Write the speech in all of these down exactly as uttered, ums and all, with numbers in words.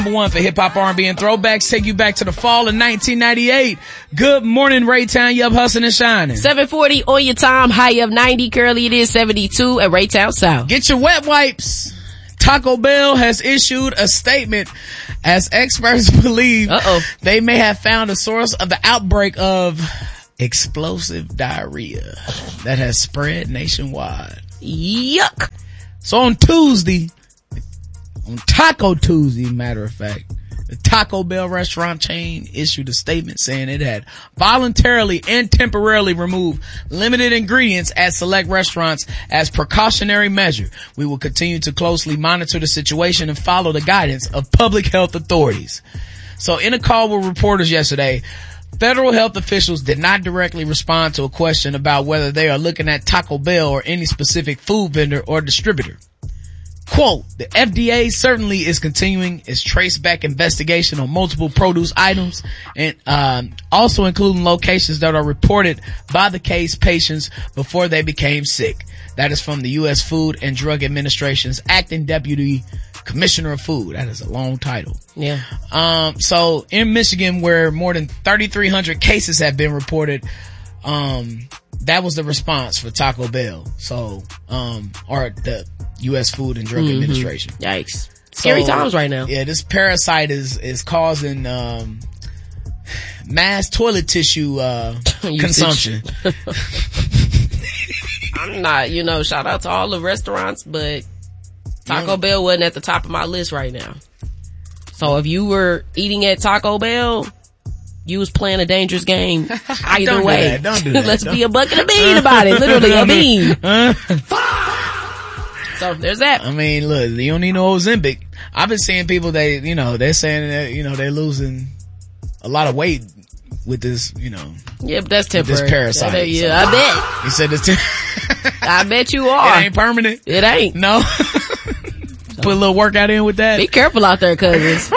Number one for hip hop, R and B, and throwbacks. Take you back to the fall of nineteen ninety-eight. Good morning, Raytown. You up hustling and shining. seven forty on your time. High of ninety. Currently it is seventy-two at Raytown South. Get your wet wipes. Taco Bell has issued a statement as experts believe Uh-oh. they may have found a source of the outbreak of explosive diarrhea that has spread nationwide. Yuck. So on Tuesday, on Taco Tuesday, matter of fact, the Taco Bell restaurant chain issued a statement saying it had voluntarily and temporarily removed limited ingredients at select restaurants as precautionary measure. We will continue to closely monitor the situation and follow the guidance of public health authorities. So in a call with reporters yesterday, federal health officials did not directly respond to a question about whether they are looking at Taco Bell or any specific food vendor or distributor. Quote, the F D A certainly is continuing its traceback investigation on multiple produce items and um, also including locations that are reported by the case patients before they became sick. That is from the U S Food and Drug Administration's acting deputy commissioner of food. That is a long title. Yeah. Um, so in Michigan, where more than thirty-three hundred cases have been reported, um, that was the response for Taco Bell. So, um, or the U S Food and Drug mm-hmm. Administration. Yikes. Scary so, times right now. Yeah, this parasite is, is causing, um, mass toilet tissue, uh, consumption. I'm not, you know, shout out to all the restaurants, but Taco yeah. Bell wasn't at the top of my list right now. So if you were eating at Taco Bell, you was playing a dangerous game. Either Don't way. Do that. Don't do that. Let's Don't. be a bucket of bean about it. Literally a bean. So there's that. I mean, look, you don't need no Ozempic. I've been seeing people, they, you know, they're saying that, you know, they're losing a lot of weight with this, you know. Yeah, but that's temporary. This parasite. That, yeah, so. I bet. You said this. Tem- I bet you are. It ain't permanent. It ain't. No. So, put a little workout in with that. Be careful out there, cousins.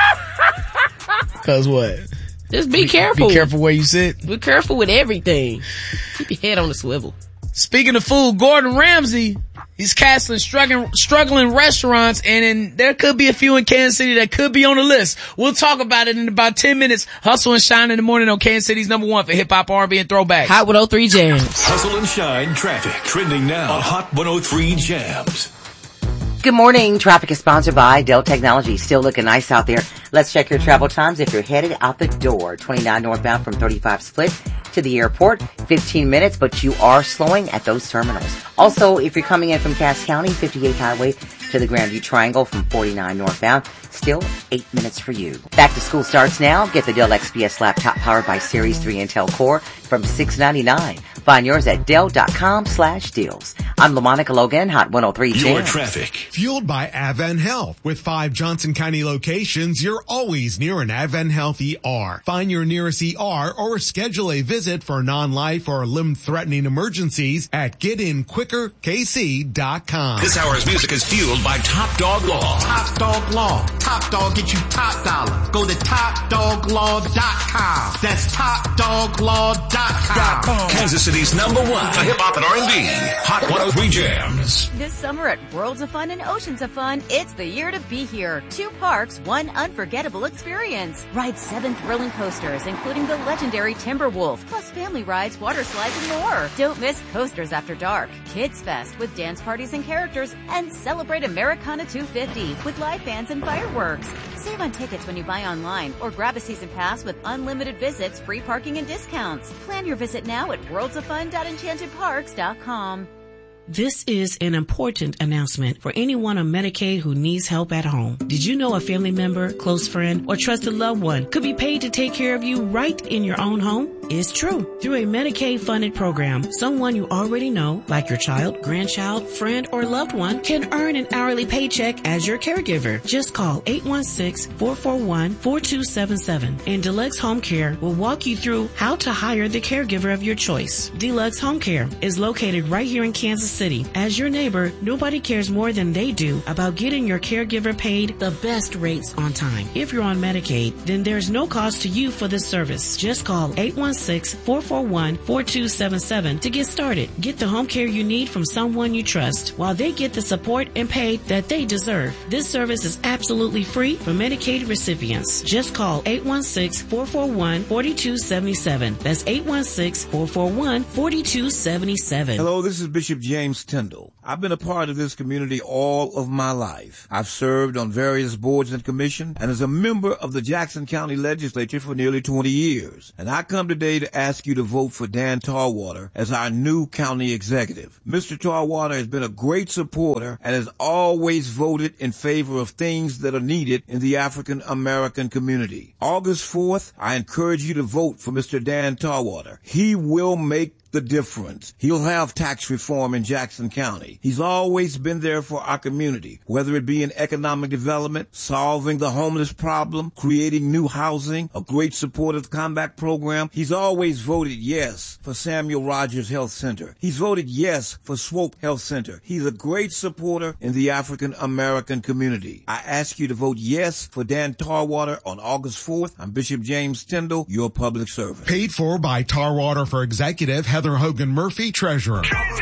Cause what? Just be, be careful. Be careful where you sit. Be careful with everything. Keep your head on the swivel. Speaking of food, Gordon Ramsay, he's canceling struggling, struggling restaurants, and in, there could be a few in Kansas City that could be on the list. We'll talk about it in about ten minutes. Hustle and Shine in the morning on Kansas City's number one for hip hop, R and B, and throwback. Hot one oh three Jams. Hustle and Shine traffic trending now on Hot one oh three Jams. Good morning. Traffic is sponsored by Dell Technologies. Still looking nice out there. Let's check your travel times if you're headed out the door. twenty-nine northbound from thirty-five Split to the airport. fifteen minutes, but you are slowing at those terminals. Also, if you're coming in from Cass County, fifty-eighth Highway to the Grandview Triangle from forty-nine northbound. Still eight minutes for you. Back to school starts now. Get the Dell X P S laptop powered by Series three Intel Core from six ninety-nine. Find yours at Dell.com slash deals. I'm LaMonica Logan, Hot one oh three Jams. Your traffic. Fueled by Advent Health. With five Johnson County locations, you're always near an Advent Health E R. Find your nearest E R or schedule a visit for non-life or limb-threatening emergencies at get in quicker K C dot com. This hour's music is fueled by Top Dog Law. Top Dog Law. Top Dog get you top dollar. Go to top dog law dot com. That's top dog law dot com. Kansas City's number one for hip hop and R and B. Hot one oh three Jams. This summer at Worlds of Fun and Oceans of Fun, it's the year to be here. Two parks, one unforgettable experience. Ride seven thrilling coasters, including the legendary Timberwolf, plus family rides, water slides, and more. Don't miss Coasters After Dark, Kids Fest with dance parties and characters, and celebrate Americana two fifty with live bands and fireworks. Save on tickets when you buy online or grab a season pass with unlimited visits, free parking, and discounts. Plan your visit now at worlds of fun dot enchanted parks dot com. This is an important announcement for anyone on Medicaid who needs help at home. Did you know a family member, close friend, or trusted loved one could be paid to take care of you right in your own home? It's true. Through a Medicaid-funded program, someone you already know, like your child, grandchild, friend, or loved one, can earn an hourly paycheck as your caregiver. Just call eight one six, four four one, four two seven seven, and Deluxe Home Care will walk you through how to hire the caregiver of your choice. Deluxe Home Care is located right here in Kansas city. As your neighbor, nobody cares more than they do about getting your caregiver paid the best rates on time. If you're on Medicaid, then there's no cost to you for this service. Just call eight one six, four four one, four two seven seven to get started. Get the home care you need from someone you trust while they get the support and pay that they deserve. This service is absolutely free for Medicaid recipients. Just call eight one six, four four one, four two seven seven. That's eight one six, four four one, four two seven seven. Hello, this is Bishop James Tyndall. I've been a part of this community all of my life. I've served on various boards and commissions and as a member of the Jackson County Legislature for nearly twenty years. And I come today to ask you to vote for Dan Tarwater as our new county executive. Mister Tarwater has been a great supporter and has always voted in favor of things that are needed in the African American community. August fourth, I encourage you to vote for Mister Dan Tarwater. He will make the difference. He'll have tax reform in Jackson County. He's always been there for our community, whether it be in economic development, solving the homeless problem, creating new housing, a great supportive combat program. He's always voted yes for Samuel Rogers Health Center. He's voted yes for Swope Health Center. He's a great supporter in the African American community. I ask you to vote yes for Dan Tarwater on August fourth. I'm Bishop James Tyndall, your public servant. Paid for by Tarwater for Executive, Heather Hogan Murphy, Treasurer.